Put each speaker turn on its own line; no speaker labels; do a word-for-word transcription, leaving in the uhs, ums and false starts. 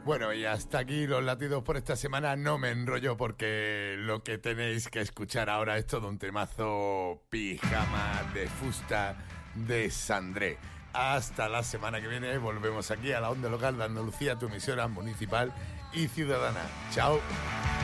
Bueno, y hasta aquí los latidos por esta semana. No me enrollo porque lo que tenéis que escuchar ahora es todo un temazo pijama de fusta de Sandré. Hasta la semana que viene volvemos aquí a la onda local de Andalucía, tu emisora municipal y ciudadana. Chao.